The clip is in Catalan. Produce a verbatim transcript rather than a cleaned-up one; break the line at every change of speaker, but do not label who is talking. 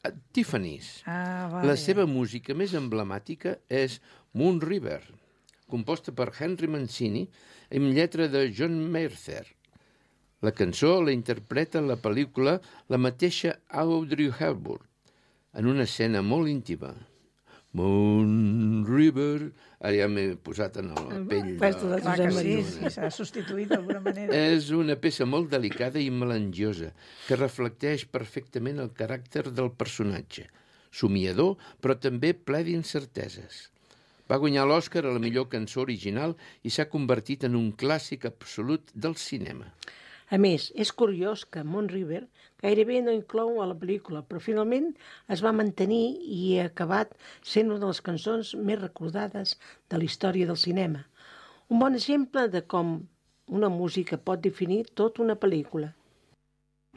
Tiffany's.
Ah, vale.
La seva música més emblemàtica és Moon River, composta per Henry Mancini amb lletra de John Mercer. La cançó la interpreta en la pel·lícula la mateixa Audrey Hepburn, en una escena molt íntima. Moon River... Ara ja m'he posat en la pell.
Pues de...
De...
Clar que sí, sí, s'ha substituït d'alguna manera.
És una peça molt delicada i melangiosa que reflecteix perfectament el caràcter del personatge. Somiador, però també ple d'incerteses. Va guanyar l'Oscar a la millor cançó original i s'ha convertit en un clàssic absolut del cinema.
A més, és curiós que Moon River gairebé no inclou a la pel·lícula, però finalment es va mantenir i ha acabat sent una de les cançons més recordades de la història del cinema. Un bon exemple de com una música pot definir tota una pel·lícula.